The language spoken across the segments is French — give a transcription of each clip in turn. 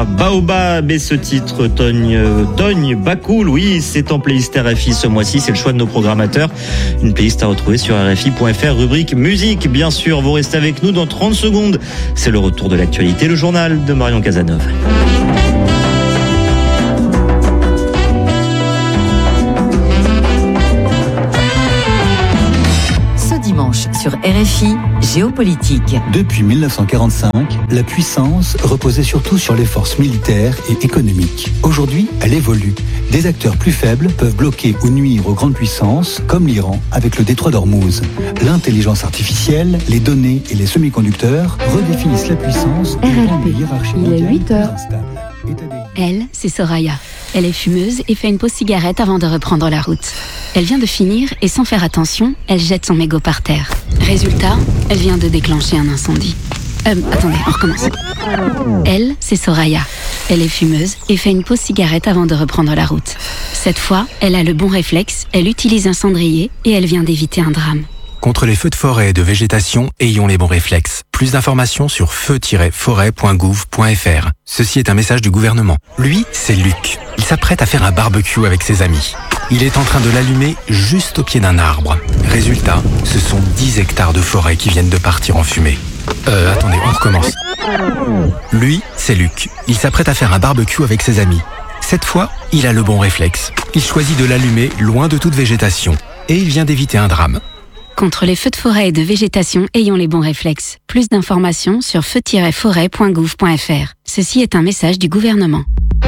Baobab et ce titre Togne Bakoul. Oui, c'est en playlist RFI ce mois-ci, c'est le choix de nos programmateurs. Une playlist à retrouver sur RFI.fr, rubrique musique. Bien sûr, vous restez avec nous dans 30 secondes. C'est le retour de l'actualité, le journal de Marion Cazeneuve. Sur RFI, géopolitique. Depuis 1945, la puissance reposait surtout sur les forces militaires et économiques. Aujourd'hui, elle évolue. Des acteurs plus faibles peuvent bloquer ou nuire aux grandes puissances, comme l'Iran avec le détroit d'Ormuz. L'intelligence artificielle, les données et les semi-conducteurs redéfinissent la puissance et rendent une hiérarchie mondiale plus instable. Elle, c'est Soraya. Elle est fumeuse et fait une pause cigarette avant de reprendre la route. Elle vient de finir et sans faire attention, elle jette son mégot par terre. Résultat, elle vient de déclencher un incendie. Attendez, on recommence. Elle, c'est Soraya. Elle est fumeuse et fait une pause cigarette avant de reprendre la route. Cette fois, elle a le bon réflexe, elle utilise un cendrier et elle vient d'éviter un drame. Contre les feux de forêt et de végétation, ayons les bons réflexes. Plus d'informations sur feu-forêt.gouv.fr. Ceci est un message du gouvernement. Lui, c'est Luc. Il s'apprête à faire un barbecue avec ses amis. Il est en train de l'allumer juste au pied d'un arbre. Résultat, ce sont 10 hectares de forêt qui viennent de partir en fumée. Attendez, on recommence. Lui, c'est Luc. Il s'apprête à faire un barbecue avec ses amis. Cette fois, il a le bon réflexe. Il choisit de l'allumer loin de toute végétation. Et il vient d'éviter un drame. Contre les feux de forêt et de végétation, ayons les bons réflexes. Plus d'informations sur feu-forêt.gouv.fr. Ceci est un message du gouvernement.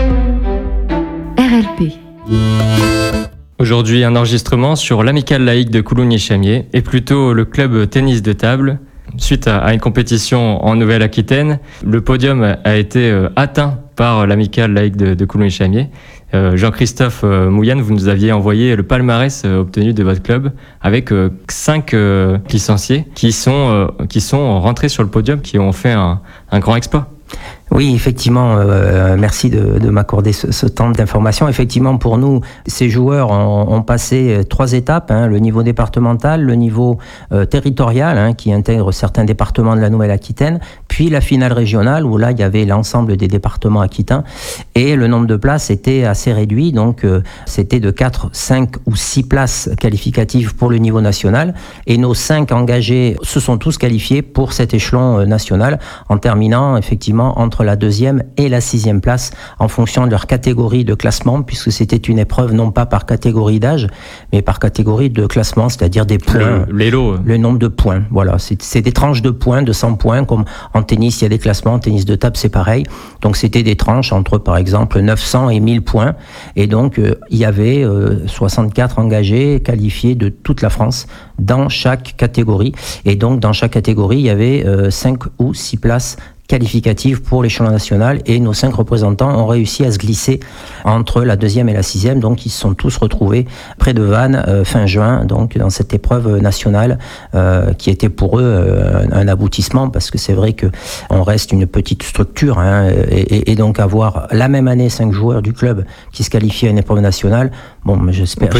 RLP. Aujourd'hui, un enregistrement sur l'amicale laïque de Coulommiers-Chamiers et plutôt le club tennis de table. Suite à une compétition en Nouvelle-Aquitaine, le podium a été atteint par l'amicale laïque de Coulommiers-Chamiers. Jean-Christophe Mouillane, vous nous aviez envoyé le palmarès obtenu de votre club avec 5 licenciés qui sont rentrés sur le podium, qui ont fait un grand exploit. Oui, effectivement, merci de m'accorder ce temps d'information. Effectivement, pour nous, ces joueurs ont passé 3 étapes, le niveau départemental, le niveau territorial, qui intègre certains départements de la Nouvelle-Aquitaine, puis la finale régionale, où là, il y avait l'ensemble des départements aquitains, et le nombre de places était assez réduit, donc c'était de 4, 5 ou 6 places qualificatives pour le niveau national, et nos 5 engagés se sont tous qualifiés pour cet échelon national, en terminant effectivement entre la 2e et la 6e place en fonction de leur catégorie de classement, puisque c'était une épreuve non pas par catégorie d'âge, mais par catégorie de classement, c'est-à-dire des points, le nombre de points. Voilà, c'est des tranches de points, de 100 points, comme en tennis, il y a des classements, en tennis de table, c'est pareil. Donc c'était des tranches entre, par exemple, 900 et 1000 points. Et donc, il y avait 64 engagés qualifiés de toute la France dans chaque catégorie. Et donc, dans chaque catégorie, il y avait 5 ou 6 places qualificative pour l'échelon national, et nos 5 représentants ont réussi à se glisser entre la 2e et la 6e, donc ils se sont tous retrouvés près de Vannes fin juin, donc dans cette épreuve nationale qui était pour eux un aboutissement, parce que c'est vrai que on reste une petite structure, et donc avoir la même année 5 joueurs du club qui se qualifient à une épreuve nationale, mais j'espère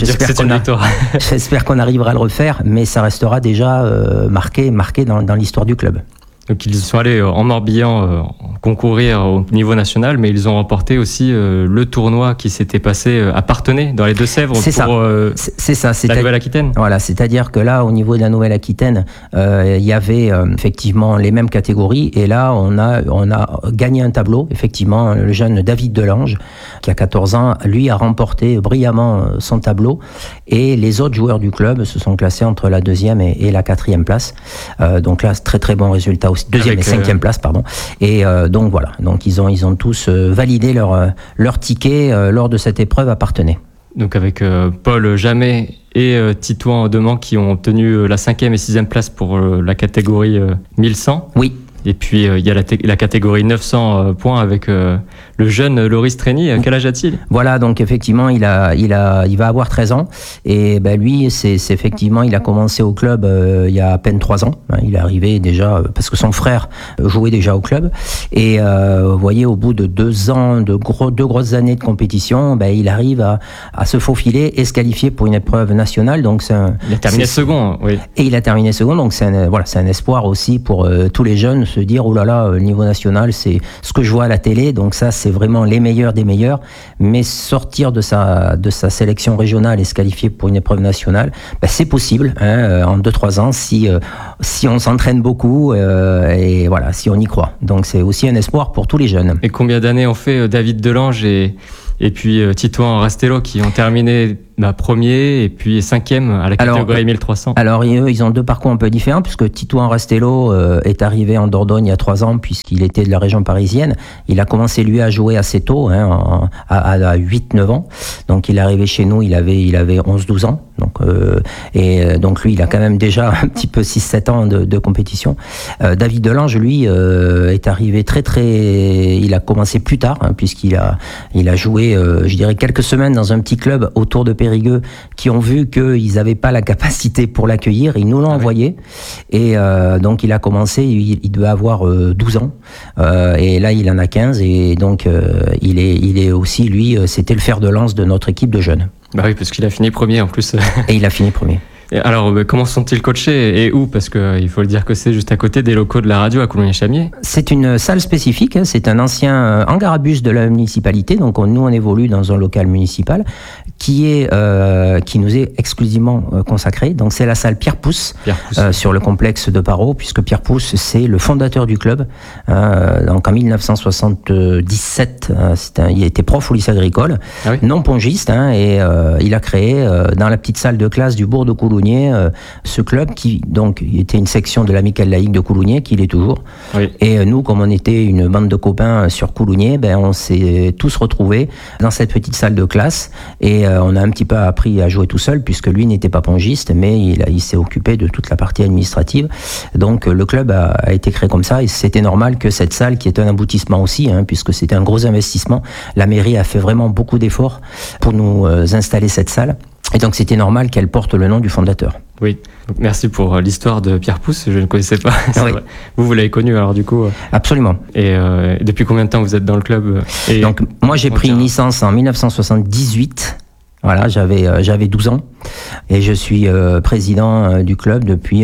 qu'on arrivera à le refaire, mais ça restera déjà marqué dans l'histoire du club. Donc ils sont allés en Morbihan concourir au niveau national, mais ils ont remporté aussi le tournoi qui s'était passé à Parthenay, dans les Deux-Sèvres, c'est la Nouvelle-Aquitaine. Voilà, c'est-à-dire que là, au niveau de la Nouvelle-Aquitaine, il y avait effectivement les mêmes catégories, et là, on a gagné un tableau. Effectivement, le jeune David Delange, qui a 14 ans, lui a remporté brillamment son tableau, et les autres joueurs du club se sont classés entre la 2e et la 4e place. Donc là, très très bon résultat aussi. 2e et 5e place, pardon. Et donc voilà, donc ils ont tous validé leur ticket lors de cette épreuve à Parthenay. Donc avec Paul Jamet et Titouan Demant qui ont obtenu la 5e et 6e place pour la catégorie 1100. Oui. Et puis il y a la catégorie 900 points avec le jeune Loris Trény. Quel âge a-t-il ? Voilà, donc effectivement il va avoir 13 ans, et lui c'est effectivement, il a commencé au club il y a à peine 3 ans. Il est arrivé déjà parce que son frère jouait déjà au club, et vous voyez, au bout de 2 ans, deux grosses années de compétition, il arrive à se faufiler et se qualifier pour une épreuve nationale. Donc il a terminé second, oui. Et il a terminé second, donc c'est un espoir aussi pour tous les jeunes, se dire oh là là, le niveau national, c'est ce que je vois à la télé, donc ça c'est vraiment les meilleurs des meilleurs. Mais sortir de sa sélection régionale et se qualifier pour une épreuve nationale, c'est possible en 2-3 ans si on s'entraîne beaucoup et voilà, si on y croit. Donc c'est aussi un espoir pour tous les jeunes. Et combien d'années ont fait David Delange et puis Titouan Rastello qui ont terminé premier et puis 5e à la catégorie 1300. Alors ils ont deux parcours un peu différents puisque Titouan Rastello est arrivé en Dordogne il y a 3 ans puisqu'il était de la région parisienne. Il a commencé lui à jouer assez tôt, à 8-9 ans. Donc il est arrivé chez nous, il avait 11-12 ans. Donc lui il a quand même déjà un petit peu 6-7 ans de compétition. David Delange lui est arrivé il a commencé plus tard puisqu'il a joué je dirais quelques semaines dans un petit club autour de Périgueux qui ont vu qu'ils n'avaient pas la capacité pour l'accueillir, ils nous l'ont envoyé et donc il a commencé, il devait avoir 12 ans et là il en a 15 et donc il est aussi lui, c'était le fer de lance de notre équipe de jeunes. Bah oui, parce qu'il a fini premier en plus. Et il a fini premier. Et alors, comment sont-ils coachés et où? Parce qu'il faut le dire que c'est juste à côté des locaux de la radio à Coulommiers-Chamiers. C'est une salle spécifique, c'est un ancien hangar à bus de la municipalité, donc nous on évolue dans un local municipal qui nous est exclusivement consacré. Donc c'est la salle Pierre Pousse. Sur le complexe de Parot, puisque Pierre Pousse c'est le fondateur du club. Donc en 1977, il était prof au lycée agricole, non pongiste, et il a créé dans la petite salle de classe du bourg de Coulommiers ce club qui donc était une section de l'amicale laïque de Coulommiers, qui l'est toujours. Oui. Et nous, comme on était une bande de copains sur Coulommiers, on s'est tous retrouvés dans cette petite salle de classe et on a un petit peu appris à jouer tout seul puisque lui n'était pas pongiste, mais il s'est occupé de toute la partie administrative. Donc le club a été créé comme ça et c'était normal que cette salle, qui est un aboutissement aussi, puisque c'était un gros investissement, la mairie a fait vraiment beaucoup d'efforts pour nous installer cette salle. Et donc c'était normal qu'elle porte le nom du fondateur. Oui, donc, merci pour l'histoire de Pierre Pousse, je ne connaissais pas. Oui. Vous l'avez connu alors du coup Absolument. Et depuis combien de temps vous êtes dans le club Donc moi j'ai pris une licence en 1978. Voilà, j'avais 12 ans et je suis président du club depuis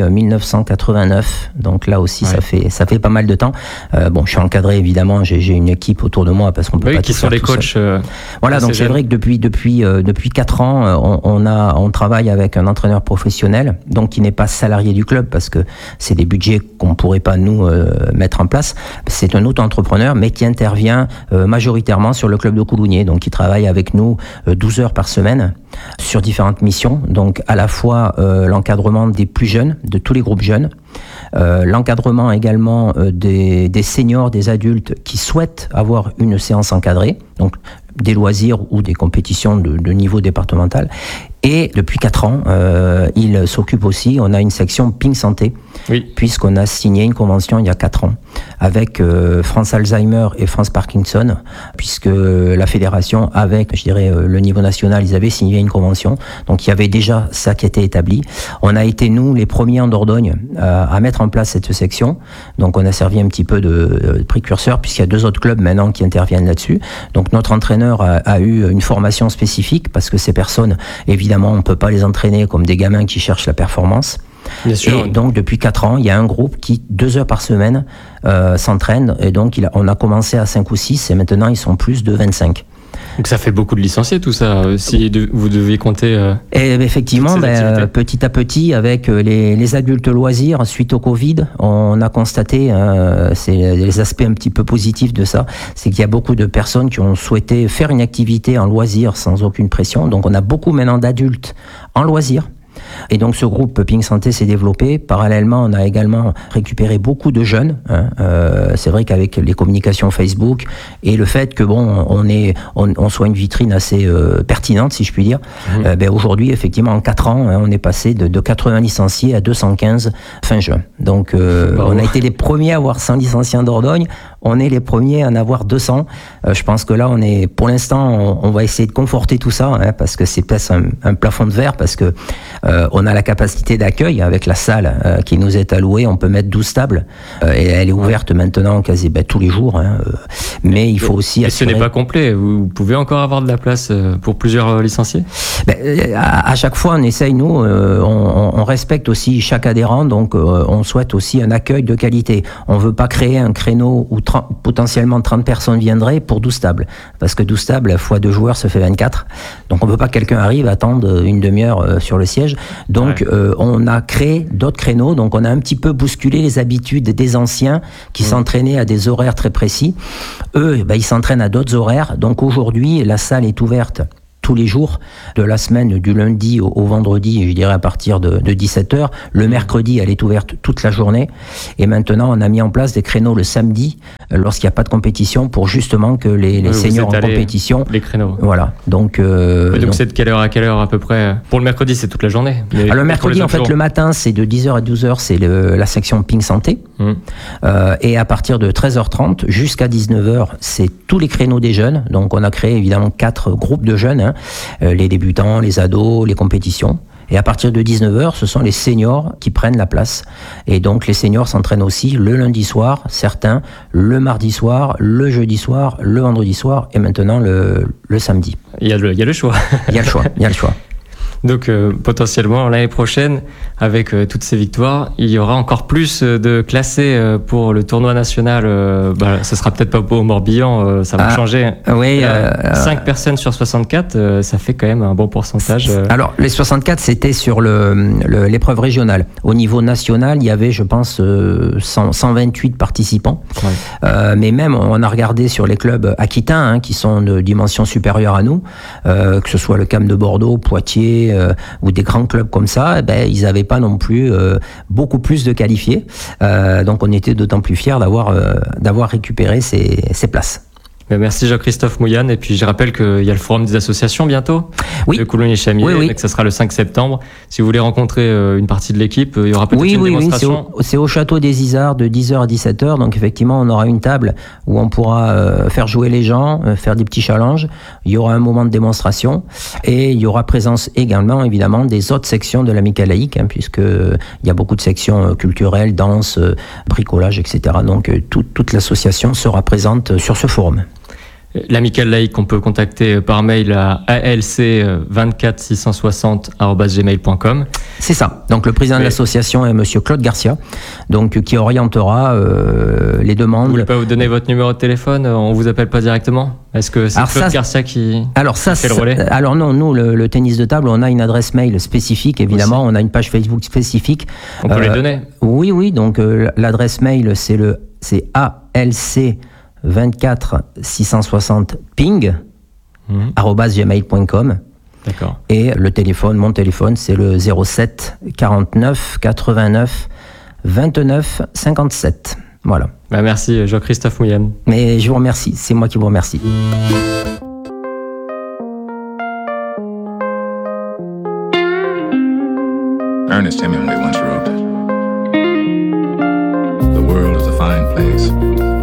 1989. Donc là aussi, ça fait pas mal de temps. Je suis encadré évidemment. J'ai une équipe autour de moi parce qu'on peut pas tout faire tout seul. Qui sont les coachs. Voilà, donc c'est vrai que depuis 4 ans, on travaille avec un entraîneur professionnel, donc qui n'est pas salarié du club parce que c'est des budgets qu'on pourrait pas nous mettre en place. C'est un auto-entrepreneur, mais qui intervient majoritairement sur le club de Coulommiers, donc qui travaille avec nous 12 heures par semaine sur différentes missions, donc à la fois l'encadrement des plus jeunes, de tous les groupes jeunes, l'encadrement également des seniors, des adultes qui souhaitent avoir une séance encadrée, donc des loisirs ou des compétitions de niveau départemental. Et depuis 4 ans, il s'occupe aussi, on a une section Ping Santé, puisqu'on a signé une convention il y a 4 ans avec France Alzheimer et France Parkinson, puisque la fédération, avec, je dirais, le niveau national, ils avaient signé une convention. Donc il y avait déjà ça qui était établi. On a été, nous, les premiers en Dordogne à mettre en place cette section. Donc on a servi un petit peu de précurseur, puisqu'il y a 2 autres clubs maintenant qui interviennent là-dessus. Donc notre entraîneur a eu une formation spécifique, parce que ces personnes, évidemment, on ne peut pas les entraîner comme des gamins qui cherchent la performance. Bien sûr. Et donc depuis 4 ans, il y a un groupe qui 2 heures par semaine s'entraîne, et donc on a commencé à 5 ou 6 et maintenant ils sont plus de 25. Donc ça fait beaucoup de licenciés tout ça, si vous deviez compter... Et effectivement, petit à petit, avec les adultes loisirs, suite au Covid, on a constaté, c'est les aspects un petit peu positifs de ça, c'est qu'il y a beaucoup de personnes qui ont souhaité faire une activité en loisir sans aucune pression. Donc on a beaucoup maintenant d'adultes en loisir. Et donc ce groupe Ping Santé s'est développé. Parallèlement, on a également récupéré beaucoup de jeunes. C'est vrai qu'avec les communications Facebook et le fait que on soit une vitrine assez pertinente, si je puis dire, aujourd'hui, effectivement, en 4 ans, on est passé de 80 licenciés à 215 fin juin. Donc on a été les premiers à avoir 100 licenciés en Dordogne. On est les premiers à en avoir 200. Je pense que là, pour l'instant, on va essayer de conforter tout ça, parce que c'est peut-être un plafond de verre, parce que on a la capacité d'accueil avec la salle qui nous est allouée. On peut mettre 12 tables et elle est ouverte maintenant quasi tous les jours. Mais il faut aussi assurer... Et ce n'est pas complet. Vous pouvez encore avoir de la place pour plusieurs licenciés ? À chaque fois, on essaye, nous, on respecte aussi chaque adhérent, donc on souhaite aussi un accueil de qualité. On veut pas créer un créneau où potentiellement 30 personnes viendraient pour 12 tables, parce que 12 tables fois 2 joueurs, ça fait 24. Donc on veut pas que quelqu'un arrive, attendre une demi-heure sur le siège. Donc on a créé d'autres créneaux, donc on a un petit peu bousculé les habitudes des anciens qui s'entraînaient à des horaires très précis. Eux, ils s'entraînent à d'autres horaires. Donc aujourd'hui, la salle est ouverte tous les jours de la semaine, du lundi au vendredi, je dirais à partir de 17h. Le mercredi, elle est ouverte toute la journée. Et maintenant, on a mis en place des créneaux le samedi, lorsqu'il n'y a pas de compétition, pour justement que les seniors en compétition... Les créneaux. Voilà. Donc c'est de quelle heure à quelle heure à peu près? Pour le mercredi, c'est toute la journée. Le mercredi, en fait, le matin, c'est de 10h à 12h, c'est la section Ping Santé. Et à partir de 13h30 jusqu'à 19h, c'est tous les créneaux des jeunes. Donc on a créé évidemment 4 groupes de jeunes, les débutants, les ados, les compétitions. Et à partir de 19h, ce sont les seniors qui prennent la place. Et donc les seniors s'entraînent aussi le lundi soir, certains le mardi soir, le jeudi soir, le vendredi soir et maintenant le samedi. Il y a le choix. Il y a le choix. Donc potentiellement l'année prochaine, avec toutes ces victoires, il y aura encore plus de classés pour le tournoi national. Ce sera peut-être pas au Morbihan, ça va changer. Oui, 5 personnes sur 64, ça fait quand même un bon pourcentage. Alors les 64, c'était sur l'épreuve régionale. Au niveau national, il y avait, je pense, 128 participants. Ouais. Mais même, on a regardé sur les clubs aquitains, qui sont de dimension supérieure à nous, que ce soit le CAM de Bordeaux, Poitiers, ou des grands clubs comme ça, ils n'avaient pas non plus beaucoup plus de qualifiés. Donc on était d'autant plus fiers d'avoir récupéré ces places. Merci Jean-Christophe Mouillane. Et puis je rappelle qu'il y a le forum des associations bientôt, de Coulommiers-Chamiers, et que ça sera le 5 septembre. Si vous voulez rencontrer une partie de l'équipe, il y aura peut-être une démonstration. C'est au château des Isards de 10h à 17h. Donc effectivement, on aura une table où on pourra faire jouer les gens, faire des petits challenges. Il y aura un moment de démonstration et il y aura présence également, évidemment, des autres sections de l'amicale laïque, puisque il y a beaucoup de sections culturelles, danse, bricolage, etc. Donc toute l'association sera présente sur ce forum. L'amicale laïque, on peut contacter par mail à alc24660@gmail.com. C'est ça. Donc le président de l'association est monsieur Claude Garcia, donc qui orientera les demandes. Vous voulez pas vous donner votre numéro de téléphone? On vous appelle pas directement? Est-ce que c'est Claude Garcia qui fait le relais? Alors non, nous le tennis de table, on a une adresse mail spécifique, évidemment, on a une page Facebook spécifique. On peut les donner? Oui. Donc l'adresse mail c'est ALC 24 660 ping @gmail.com. D'accord. Et mon téléphone, c'est le 07 49 89 29 57. Voilà. Merci Jean-Christophe Mouillane. Mais je vous remercie, c'est moi qui vous remercie. Ernest Hemingway once wrote, "The world is a fine place.